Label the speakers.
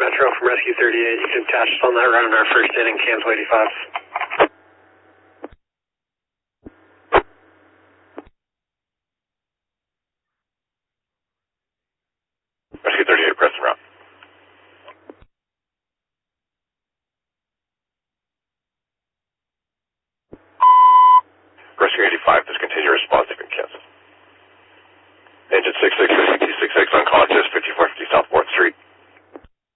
Speaker 1: Metro from Rescue 38. You can attach us on that run in our first inning, Kansas 85.